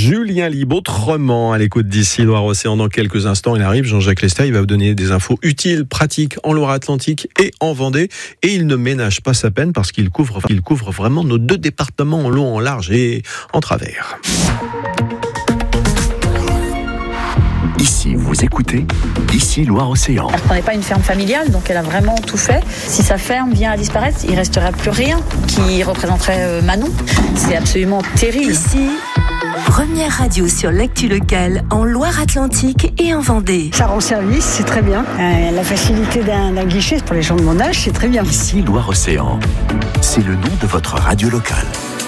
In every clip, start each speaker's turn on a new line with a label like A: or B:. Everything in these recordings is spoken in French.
A: Julien Libre, autrement à l'écoute d'ici Loire-Océan. Dans quelques instants, il arrive, Jean-Jacques Lester, il va vous donner des infos utiles, pratiques en Loire-Atlantique et en Vendée. Et il ne ménage pas sa peine parce qu'il couvre vraiment nos deux départements en long, en large et en travers.
B: Ici, vous écoutez Ici Loire-Océan.
C: Elle ne reprenait pas une ferme familiale, donc elle a vraiment tout fait. Si sa ferme vient à disparaître, il ne restera plus rien qui représenterait Manon. C'est absolument terrible.
D: Ici, première radio sur l'actu locale en Loire-Atlantique et en Vendée.
E: Ça rend service, c'est très bien. La facilité d'un guichet pour les gens de mon âge, c'est très bien.
B: Ici Loire-Océan, c'est le nom de votre radio locale.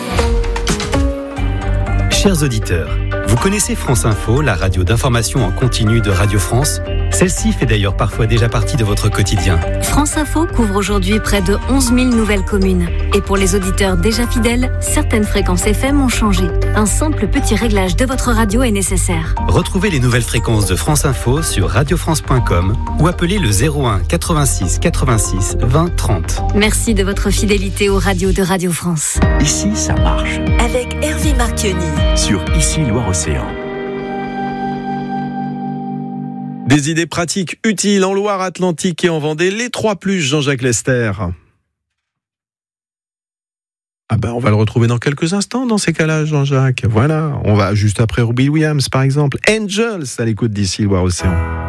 F: Chers auditeurs, vous connaissez France Info, la radio d'information en continu de Radio France ? Celle-ci fait d'ailleurs parfois déjà partie de votre quotidien.
G: France Info couvre aujourd'hui près de 11 000 nouvelles communes. Et pour les auditeurs déjà fidèles, certaines fréquences FM ont changé. Un simple petit réglage de votre radio est nécessaire.
F: Retrouvez les nouvelles fréquences de France Info sur radiofrance.com ou appelez le 01 86 86 20 30.
G: Merci de votre fidélité aux radios de Radio France.
B: Ici, ça marche.
D: Avec Hervé Marchionni.
B: Sur Ici Loire-Océan.
A: Des idées pratiques utiles en Loire-Atlantique et en Vendée. Les 3+, Jean-Jacques Lester. On va le retrouver dans quelques instants dans ces cas-là, Jean-Jacques. Voilà, on va juste après Robbie Williams, par exemple. Angels à l'écoute d'ici Loire-Océan.